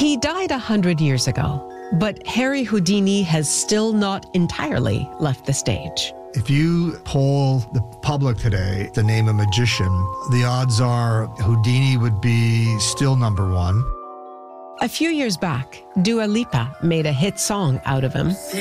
He died 100 years ago, but Harry Houdini has still not entirely left the stage. If you poll the public today to name a magician, the odds are Houdini would be still number one. A few years back, Dua Lipa made a hit song out of him.